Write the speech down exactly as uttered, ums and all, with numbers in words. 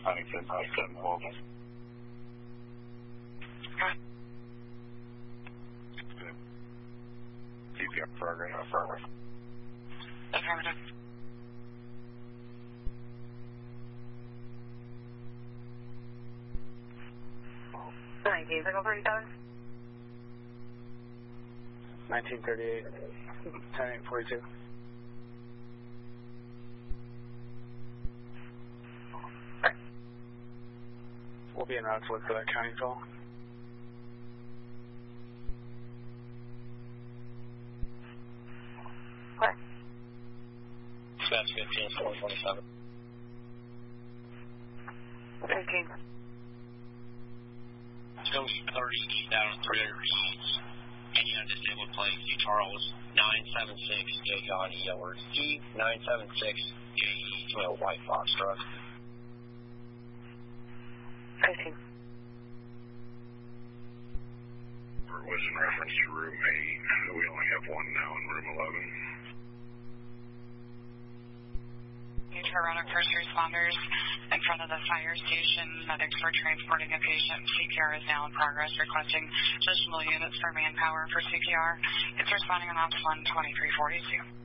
Huntington, seven twelve. C P R progress. Progress. Affirmative. nineteen, signal thirty-seven. nineteen thirty-eight, ten eight forty-two. Right. We'll be en route to look for that county call. What? Dispatch fifteen, four twenty-seven. fifteen. Coast thirty, down three hundred east. And you have disabled plane, C. Charles, nine seven six, J. John, E. Edwards, E. nine seven six, J. E. twelve, White Foxtrot. fifteen. Was in reference to room eight. We only have one now in room eleven. New Toronto first responders in front of the fire station. Medics were transporting a patient. C P R is now in progress, requesting additional units for manpower for C P R. It's responding on ops one twenty-three forty-two.